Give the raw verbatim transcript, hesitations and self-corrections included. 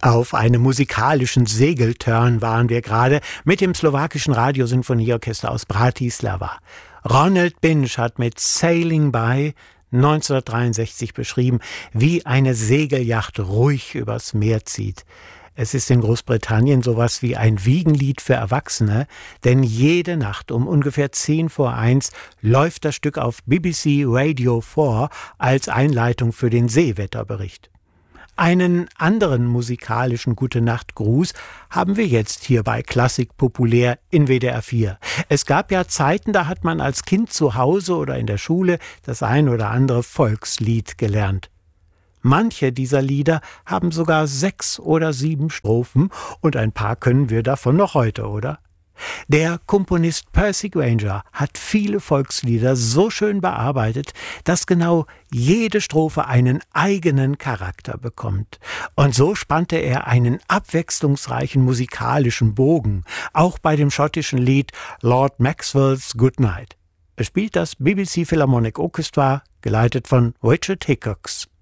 Auf einem musikalischen Segeltörn waren wir gerade mit dem slowakischen Radiosinfonieorchester aus Bratislava. Ronald Binge hat mit Sailing By neunzehnhundertdreiundsechzig beschrieben, wie eine Segelyacht ruhig übers Meer zieht. Es ist in Großbritannien sowas wie ein Wiegenlied für Erwachsene, denn jede Nacht um ungefähr zehn vor eins läuft das Stück auf B B C Radio vier als Einleitung für den Seewetterbericht. Einen anderen musikalischen Gute-Nacht-Gruß haben wir jetzt hier bei Klassik populär in W D R vier. Es gab ja Zeiten, da hat man als Kind zu Hause oder in der Schule das ein oder andere Volkslied gelernt. Manche dieser Lieder haben sogar sechs oder sieben Strophen und ein paar können wir davon noch heute, oder? Der Komponist Percy Grainger hat viele Volkslieder so schön bearbeitet, dass genau jede Strophe einen eigenen Charakter bekommt. Und so spannte er einen abwechslungsreichen musikalischen Bogen, auch bei dem schottischen Lied Lord Maxwell's Good Night. Es spielt das B B C Philharmonic Orchestra, geleitet von Richard Hickox.